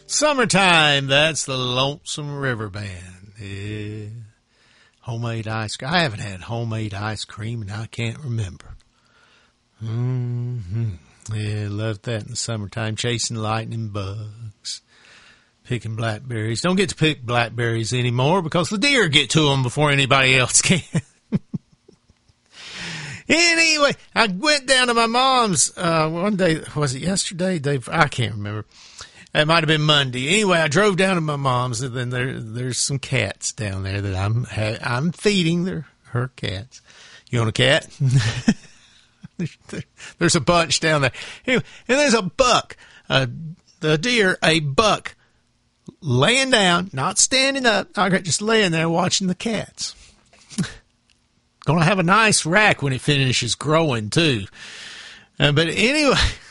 Summertime, that's the Lonesome River Band. Yeah. Homemade ice cream. I haven't had homemade ice cream and I can't remember. Yeah, love that in the summertime. Chasing lightning bugs. Picking blackberries. Don't get to pick blackberries anymore because the deer get to them before anybody else can. Anyway, I went down to my mom's one day. Was it yesterday? I can't remember. It might have been Monday. Anyway, I drove down to my mom's, and then there's some cats down there that I'm feeding her cats. You want a cat? There's a bunch down there. Anyway, and there's a buck, a buck, laying down, not standing up, just laying there watching the cats. Gonna have a nice rack when it finishes growing, too. But anyway,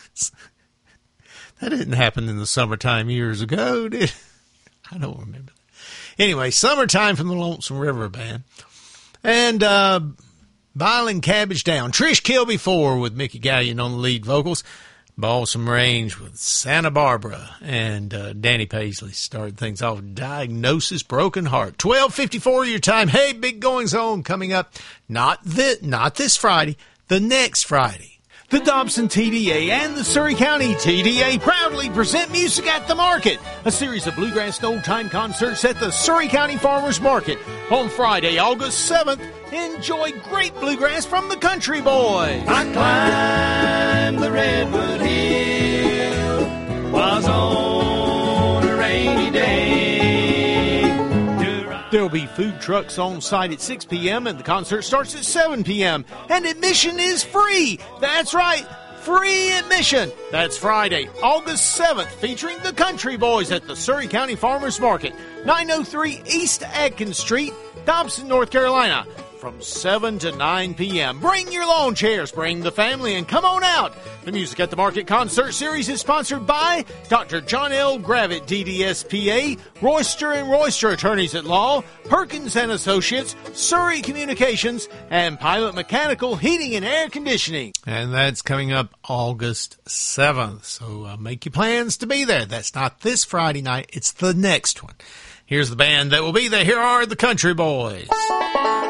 that didn't happen in the summertime years ago, did it? I don't remember. Anyway, Summertime from the Lonesome River Band. And Violin Cabbage Down. Trish Kilby 4 with Mickey Gallion on the lead vocals. Balsam Range with Santa Barbara. And Danny Paisley started things off. Diagnosis Broken Heart. 12:54 your time. Hey, big goings on coming up. Not this Friday. The next Friday. The Dobson TDA and the Surrey County TDA proudly present Music at the Market, a series of bluegrass and old-time concerts at the Surrey County Farmers Market. On Friday, August 7th, enjoy great bluegrass from the Country Boys. I climbed the Redwood Hill, was on a rainy day. There'll be food trucks on site at 6 p.m. and the concert starts at 7 p.m. And admission is free. That's right, free admission. That's Friday, August 7th, featuring the Country Boys at the Surrey County Farmers Market, 903 East Adkins Street, Dobson, North Carolina, from 7 to 9 p.m. Bring your lawn chairs, bring the family, and come on out. The Music at the Market concert series is sponsored by Dr. John L. Gravitt, DDSPA, Royster & Royster Attorneys at Law, Perkins & Associates, Surrey Communications, and Pilot Mechanical Heating and Air Conditioning. And that's coming up August 7th, so make your plans to be there. That's not this Friday night, it's the next one. Here's the band that will be there. Here are the Country Boys.